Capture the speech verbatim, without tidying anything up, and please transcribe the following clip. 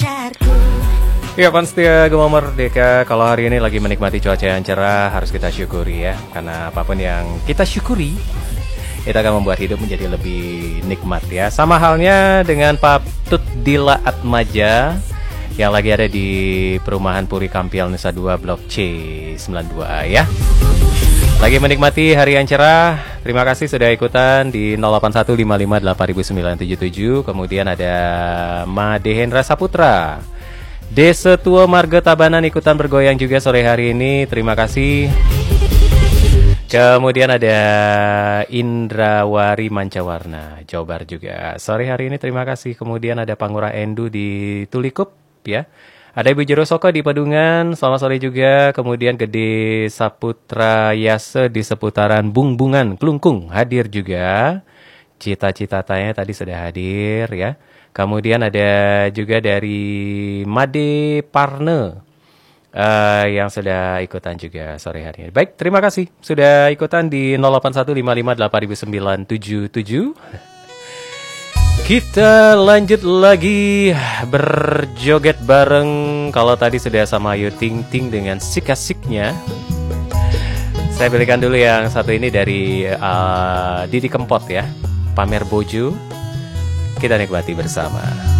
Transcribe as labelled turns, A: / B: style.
A: Ya, fans setia Gema Merdeka, kalau hari ini lagi menikmati cuaca yang cerah, harus kita syukuri ya. Karena apapun yang kita syukuri, itu akan membuat hidup menjadi lebih nikmat ya. Sama halnya dengan Pak Tut Dila Atmaja yang lagi ada di perumahan Puri Kampiel Nusa Dua Blok C sembilan puluh dua A ya. Lagi menikmati hari yang cerah. Terima kasih sudah ikutan di nol delapan satu lima lima delapan sembilan tujuh tujuh. Kemudian ada Ma Dehendra Saputra, Desa Tua Marga Tabanan ikutan bergoyang juga sore hari ini. Terima kasih. Kemudian ada Indrawari Mancawarna, Jawa Barat juga sore hari ini. Terima kasih. Kemudian ada Pangura Endu di Tulikup ya. Ada Ibu Jero Soko di Pedungan, selamat sore juga. Kemudian Gede Saputra Yase di seputaran Bungbungan, Klungkung hadir juga. Cita-cita tanya tadi sudah hadir ya. Kemudian ada juga dari Made Parne uh, yang sudah ikutan juga sore hari ini. Baik, terima kasih sudah ikutan di nol delapan satu lima lima delapan sembilan tujuh tujuh. Kita lanjut lagi berjoget bareng. Kalau tadi sudah sama Ayu Ting Ting dengan sik-asiknya, saya belikan dulu yang satu ini dari uh, Didi Kempot ya, Pamer Bojo. Kita nikmati bersama.